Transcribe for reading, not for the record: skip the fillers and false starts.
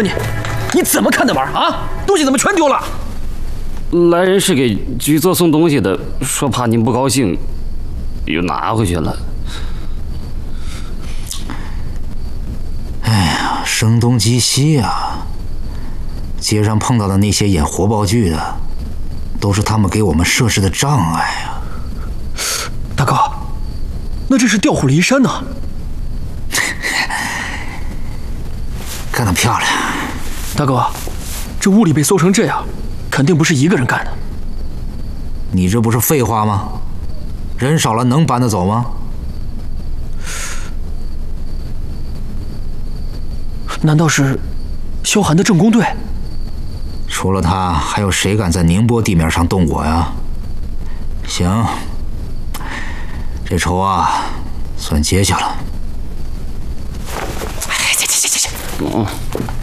你，你怎么看的门啊？东西怎么全丢了？ 来人是给局座送东西的，说怕您不高兴，又拿回去了。 哎呀，声东击西啊！街上碰到的那些演活报剧的，都是他们给我们设置的障碍啊！ 大哥，那这是调虎离山呐！ 干得漂亮！ 大哥，这屋里被搜成这样，肯定不是一个人干的。 你这不是废话吗？人少了能搬得走吗？ 难道是萧寒的正宫队？ 除了他，还有谁敢在宁波地面上动我呀？行，这仇啊，算结下了。 哎，行。